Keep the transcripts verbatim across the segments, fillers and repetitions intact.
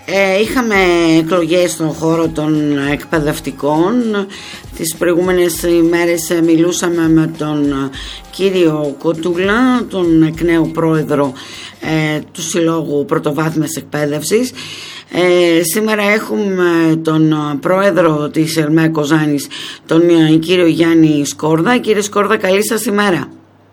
Ε, είχαμε εκλογές στον χώρο των εκπαιδευτικών. Τις προηγούμενες ημέρες μιλούσαμε με τον κύριο Κοτούλα, τον εκ νέου πρόεδρο ε, του Συλλόγου Πρωτοβάθμιας Εκπαίδευσης. Ε, σήμερα έχουμε τον πρόεδρο της ΕΛΜΕ Κοζάνης, τον κύριο Γιάννη Σκόρδα. Κύριε Σκόρδα, καλή σας ημέρα.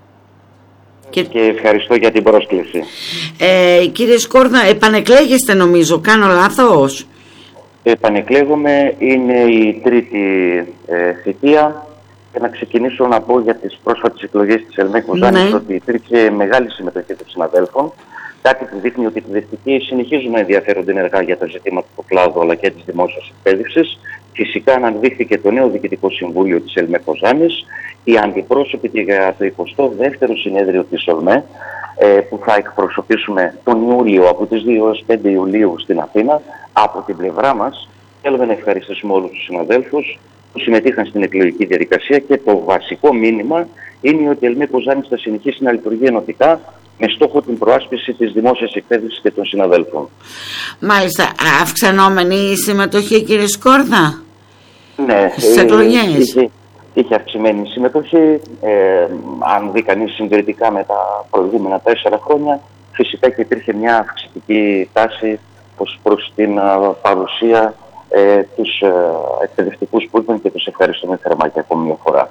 Και... και ευχαριστώ για την πρόσκληση. Ε, κύριε Σκόρδα, επανεκλέγεστε νομίζω, κάνω λάθος? Επανεκλέγομαι, είναι η τρίτη ε, θητεία. Και να ξεκινήσω να πω για τις πρόσφατες εκλογές της ΕΛΜΕ Κοζάνης, ναι, ότι υπήρξε μεγάλη συμμετοχή των συναδέλφων. Κάτι που δείχνει ότι οι εκπαιδευτικοί συνεχίζουν να ενδιαφέρονται ενεργά για τα ζητήματα του κλάδου αλλά και της δημόσιας εκπαίδευσης. Φυσικά αναδείχθηκε το νέο Διοικητικό Συμβούλιο της ΕΛΜΕ Κοζάνης, οι αντιπρόσωποι και για το εικοστό δεύτερο συνέδριο της ΕΛΜΕ, ε, που θα εκπροσωπήσουμε τον Ιούλιο από τις δύο έως πέντε Ιουλίου στην Αθήνα. Από την πλευρά μας θέλουμε να ευχαριστήσουμε όλους τους συναδέλφους που συμμετείχαν στην εκλογική διαδικασία και το βασικό μήνυμα είναι ότι η ΕΛΜΕ Κοζάνης θα συνεχίσει να λειτουργεί ενωτικά με στόχο την προάσπιση της δημόσιας εκπαίδευσης και των συναδέλφων. Μάλιστα, αυξανόμενη η συμμετοχή, κύριε Σκόρδα, ναι, στις εκλογές? Είχε, είχε αυξημένη συμμετοχή, ε, αν δει κανείς συγκριτικά με τα προηγούμενα τέσσερα χρόνια, φυσικά και υπήρχε μια αυξητική τάση προς, προς την α, παρουσία ε, τους ε, εκπαιδευτικούς που ήρθαν και τους ευχαριστούμε θερμά και ακόμη μια φορά.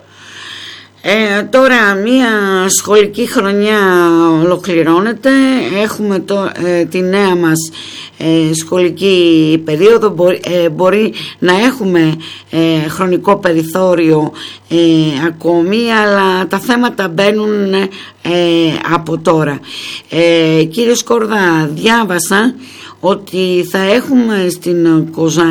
Ε, τώρα μία σχολική χρονιά ολοκληρώνεται, έχουμε το, ε, τη νέα μας ε, σχολική περίοδο, μπορεί, ε, μπορεί να έχουμε ε, χρονικό περιθώριο ε, ακόμη, αλλά τα θέματα μπαίνουν ε, από τώρα. Ε, κύριε Σκόρδα, διάβασα ότι θα έχουμε στην Κοζάνη